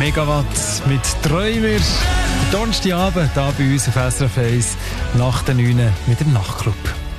Megawatt mit Träumer. Donnerstagabend hier bei uns auf SRF 1 nach den 9 mit dem Nachtclub.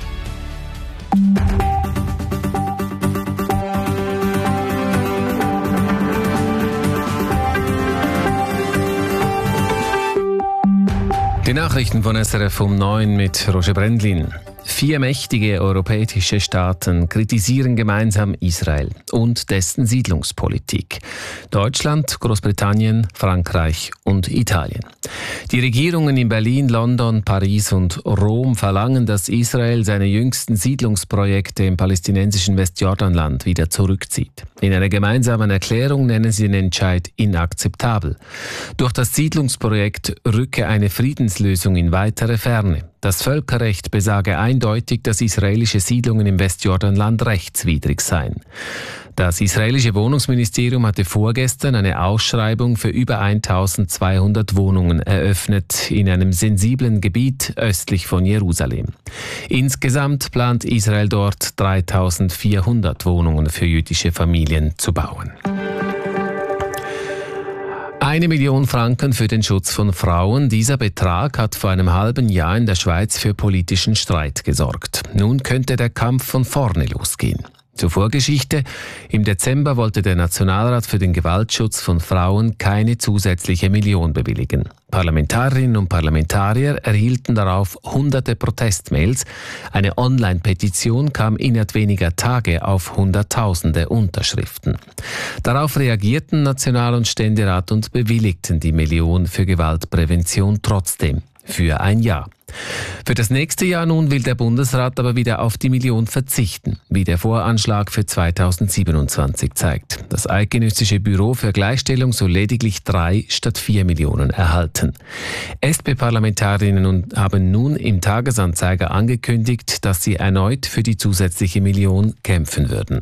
Die Nachrichten von SRF um 9 mit Roger Brendlin. 4 mächtige europäische Staaten kritisieren gemeinsam Israel und dessen Siedlungspolitik. Deutschland, Großbritannien, Frankreich und Italien. Die Regierungen in Berlin, London, Paris und Rom verlangen, dass Israel seine jüngsten Siedlungsprojekte im palästinensischen Westjordanland wieder zurückzieht. In einer gemeinsamen Erklärung nennen sie den Entscheid inakzeptabel. Durch das Siedlungsprojekt rücke eine Friedenslösung in weitere Ferne. Das Völkerrecht besage eindeutig, dass israelische Siedlungen im Westjordanland rechtswidrig seien. Das israelische Wohnungsministerium hatte vorgestern eine Ausschreibung für über 1200 Wohnungen eröffnet in einem sensiblen Gebiet östlich von Jerusalem. Insgesamt plant Israel dort 3400 Wohnungen für jüdische Familien zu bauen. 1 Million Franken für den Schutz von Frauen. Dieser Betrag hat vor einem halben Jahr in der Schweiz für politischen Streit gesorgt. Nun könnte der Kampf von vorne losgehen. Zur Vorgeschichte: Im Dezember wollte der Nationalrat für den Gewaltschutz von Frauen keine zusätzliche Million bewilligen. Parlamentarierinnen und Parlamentarier erhielten darauf hunderte Protestmails. Eine Online-Petition kam innerhalb weniger Tage auf Hunderttausende Unterschriften. Darauf reagierten National- und Ständerat und bewilligten die Million für Gewaltprävention trotzdem. Für ein Jahr. Für das nächste Jahr nun will der Bundesrat aber wieder auf die Million verzichten, wie der Voranschlag für 2027 zeigt. Das Eidgenössische Büro für Gleichstellung soll lediglich 3 statt 4 Millionen erhalten. SP-Parlamentarierinnen haben nun im Tagesanzeiger angekündigt, dass sie erneut für die zusätzliche Million kämpfen würden.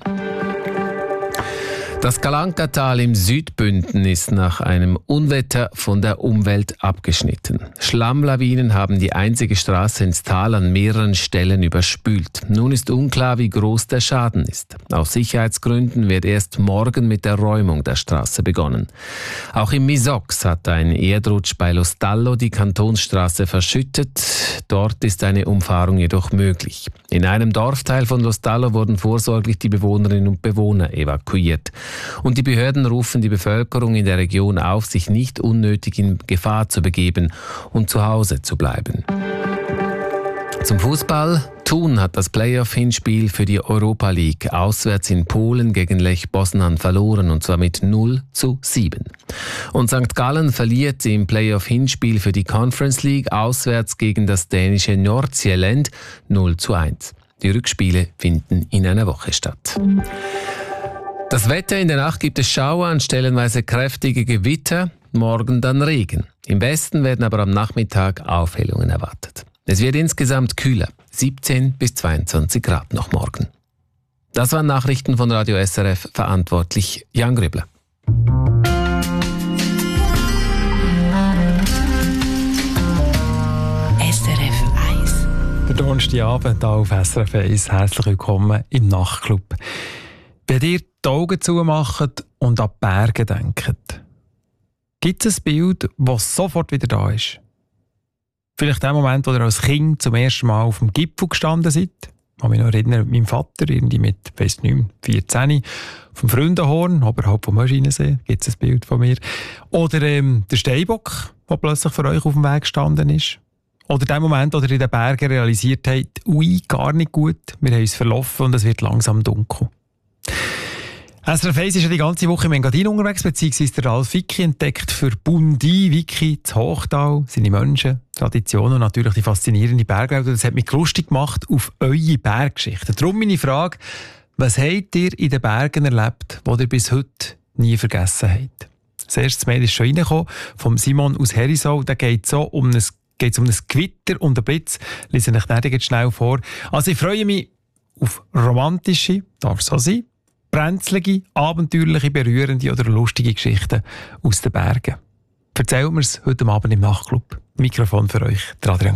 Das Kalanka-Tal im Südbünden ist nach einem Unwetter von der Umwelt abgeschnitten. Schlammlawinen haben die einzige Straße ins Tal an mehreren Stellen überspült. Nun ist unklar, wie groß der Schaden ist. Aus Sicherheitsgründen wird erst morgen mit der Räumung der Straße begonnen. Auch im Misox hat ein Erdrutsch bei Lostallo die Kantonsstraße verschüttet. Dort ist eine Umfahrung jedoch möglich. In einem Dorfteil von Lostallo wurden vorsorglich die Bewohnerinnen und Bewohner evakuiert. Und die Behörden rufen die Bevölkerung in der Region auf, sich nicht unnötig in Gefahr zu begeben und zu Hause zu bleiben. Zum Fußball. Thun hat das Playoff-Hinspiel für die Europa League auswärts in Polen gegen Lech Poznan verloren, und zwar mit 0:7. Und St. Gallen verliert im Playoff-Hinspiel für die Conference League auswärts gegen das dänische Nordsjælland 0:1. Die Rückspiele finden in einer Woche statt. Das Wetter: In der Nacht gibt es Schauer und stellenweise kräftige Gewitter, morgen dann Regen. Im Westen werden aber am Nachmittag Aufhellungen erwartet. Es wird insgesamt kühler, 17 bis 22 Grad noch morgen. Das waren Nachrichten von Radio SRF, verantwortlich Jan Grübler. SRF 1. Der Donnerstagabend hier auf SRF 1. Herzlich willkommen im Nachtclub. Wenn ihr die Augen zumacht und an die Berge denkt, gibt es ein Bild, das sofort wieder da ist? Vielleicht der Moment, wo ihr als Kind zum ersten Mal auf dem Gipfel gestanden seid. Ich kann mich noch erinnern, mit meinem Vater, irgendwie mit, weiss nicht mehr, 14, auf dem Freudenhorn, oberhalb vom Möschinensee, gibt es ein Bild von mir. Oder der Steinbock, der plötzlich für euch auf dem Weg gestanden ist. Oder der Moment, wo ihr in den Bergen realisiert habt, ui, gar nicht gut, wir haben uns verlaufen und es wird langsam dunkel. SRF 1 ist ja die ganze Woche im Engadin unterwegs, beziehungsweise der Ralf Wicki entdeckt für Bundi, Wicki, das Hochtal, seine Menschen, Traditionen und natürlich die faszinierende Bergwelt. Das hat mich lustig gemacht auf eure Berggeschichten. Darum meine Frage: Was habt ihr in den Bergen erlebt, was ihr bis heute nie vergessen habt? Das erste Mail ist schon reingekommen, vom Simon aus Herisau. Da geht es um ein Gewitter und einen Blitz. Lese ich nicht schnell vor. Also ich freue mich auf romantische, darf es so sein, brenzlige, abenteuerliche, berührende oder lustige Geschichten aus den Bergen. Erzählt mir es heute Abend im Nachtclub. Mikrofon für euch, der Adrian.